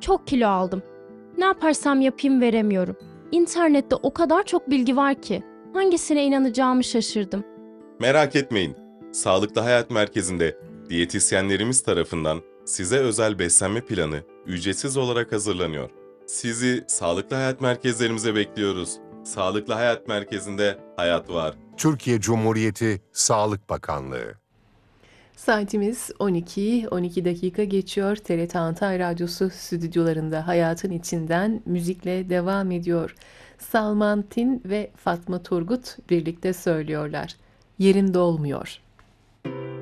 çok kilo aldım. Ne yaparsam yapayım veremiyorum. İnternette o kadar çok bilgi var ki hangisine inanacağımı şaşırdım. Merak etmeyin. Sağlıklı Hayat Merkezi'nde diyetisyenlerimiz tarafından size özel beslenme planı ücretsiz olarak hazırlanıyor. Sizi Sağlıklı Hayat Merkezlerimize bekliyoruz. Sağlıklı Hayat Merkezi'nde hayat var. Türkiye Cumhuriyeti Sağlık Bakanlığı. Saatimiz 12 dakika geçiyor. TRT Antalya Radyosu stüdyolarında hayatın içinden müzikle devam ediyor. Salman Tin ve Fatma Turgut birlikte söylüyorlar. Yerim dolmuyor.